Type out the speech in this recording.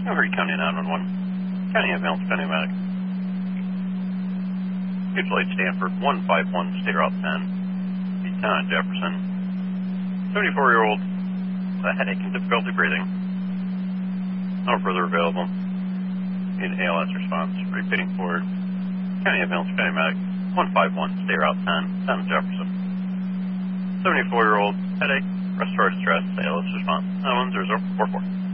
Overy County 911. County ambulance, County medic. Mutual aid Stanford 151, State Route 10. East 10 Jefferson. 74-year-old with a headache and difficulty breathing. No further available. Need ALS response. Repeating forward. County ambulance, County medic 151, State Route 10 Jefferson. 74-year-old headache, respiratory distress, ALS response 91044.